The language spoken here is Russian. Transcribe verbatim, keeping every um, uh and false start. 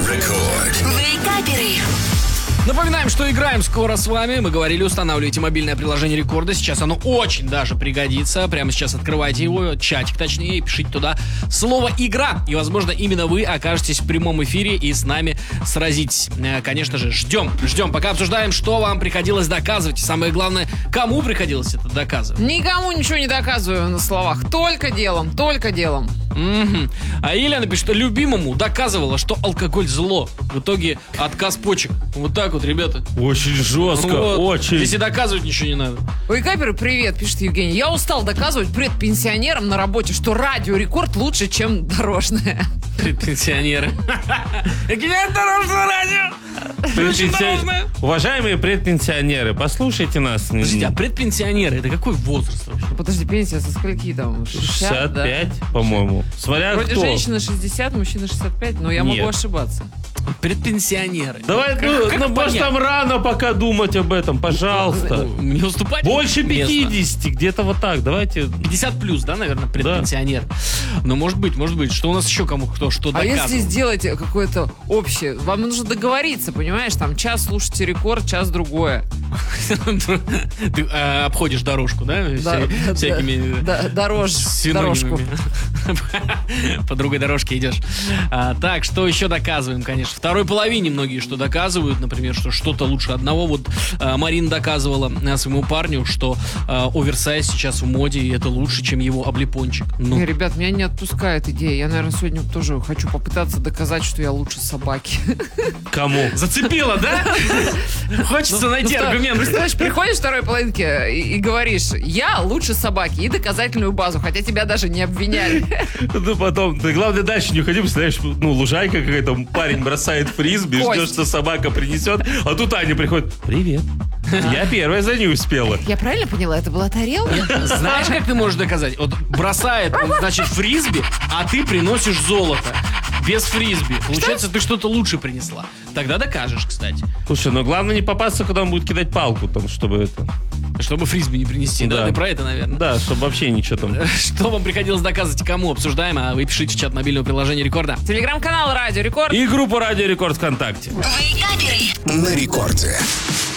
Рекорд. Вейкаперы. Напоминаем, что играем скоро с вами. Мы говорили, устанавливайте мобильное приложение Рекорда. Сейчас оно очень даже пригодится. Прямо сейчас открывайте его, чатик точнее, и пишите туда слово «игра». И, возможно, именно вы окажетесь в прямом эфире и с нами сразитесь. Конечно же, ждем, ждем. Пока обсуждаем, что вам приходилось доказывать. И самое главное, кому приходилось это доказывать. Никому ничего не доказываю на словах. Только делом, только делом. Угу. А Елена пишет, что любимому доказывала, что алкоголь зло. В итоге отказ почек. Вот так вот, ребята. Очень жестко, Вот. очень. Здесь и доказывать ничего не надо. Вейкаперы, привет, пишет Евгений. Я устал доказывать предпенсионерам на работе, что радио Рекорд лучше, чем дорожное. Предпенсионеры. Какие дорожное радио? Очень дорожное. Уважаемые предпенсионеры, послушайте нас. Подождите, а предпенсионеры, это какой возраст вообще? Подожди, пенсия со скольки там? шестьдесят, шестьдесят пять, да? по-моему. Смотря Вроде кто. женщина шестьдесят, мужчина шестьдесят пять, но я Нет. могу ошибаться. Предпенсионеры. Давай, Как- ну, как ну, может, понять? там рано пока думать об этом, пожалуйста. Ну, не уступать. Больше место. пятидесяти, где-то вот так. Давайте. пятьдесят плюс, да, наверное, предпенсионер. Ну, может быть, может быть. Что у нас еще кому кто что А доказывал? если сделать какое-то общее, вам нужно договориться, понимаешь? Там час слушайте Рекорд, час другое. Ты э, обходишь дорожку, да? Да, Вся- да, всякими да, дорож, синонимами. дорожку. По другой дорожке идешь. А, так, что еще доказываем, конечно. Второй половине многие что доказывают. Например, что что-то лучше одного. Вот а, Марина доказывала а, своему парню, что а, оверсайз сейчас в моде, и это лучше, чем его облепончик. Ну, Не, ребят, меня не отпускает идея. Я, наверное, сегодня тоже хочу попытаться доказать, что я лучше собаки. Кому? зацепила, да? Хочется найти Ну, аргумент. Представляешь, приходишь в второй половинке и, и говоришь, я лучше собаки, и доказательную базу, хотя тебя даже не обвиняли. Ну, потом, ты, главное, дальше не уходи, представляешь, ну, лужайка какая-то, парень бросает фрисби, Кость. ждет, что собака принесет, а тут Аня приходит, привет, я первая за ней успела. Я правильно поняла, это была тарелка? Знаешь, как ты можешь доказать? Вот бросает, он, значит, фрисби, а ты приносишь золото. Без фрисби. Получается, ты что-то лучше принесла. Тогда докажешь, кстати. Слушай, но главное не попасться, когда он будет кидать палку, там, чтобы это... Чтобы фрисби не принести. Да, Да. ты про это, наверное. Да, чтобы вообще ничего там... Что вам приходилось доказывать и кому? Обсуждаем, а вы пишите в чат мобильного приложения Рекорда. Телеграм-канал Радио Рекорд. И группа Радио Рекорд ВКонтакте. Вейкаперы. На рекорде.